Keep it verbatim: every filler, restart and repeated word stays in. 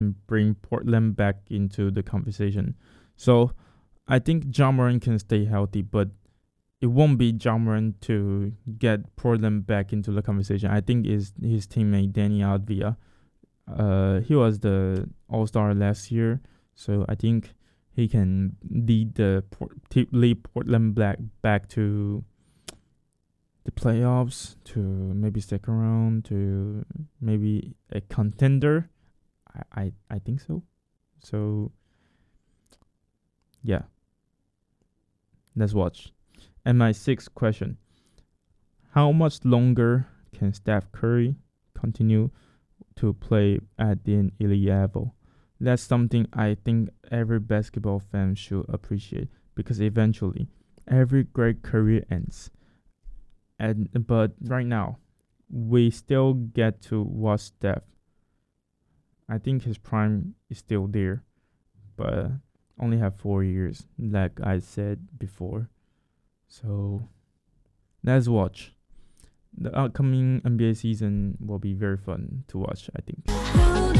bring Portland back into the conversation. So I think Ja Morant can stay healthy, but it won't be Ja Morant to get Portland back into the conversation. I think is his teammate Danny Avdija. Uh, he was the All Star last year, so I think he can lead the lead Portland back back to the playoffs, to maybe second round, to maybe a contender. I I, I think so. So yeah, let's watch. And my sixth question: how much longer can Steph Curry continue to play at the elite level? That's something I think every basketball fan should appreciate, because eventually every great career ends. And but right now, we still get to watch Steph. I think his prime is still there, but only have four years, like I said before. So let's watch. The upcoming N B A season will be very fun to watch, I think.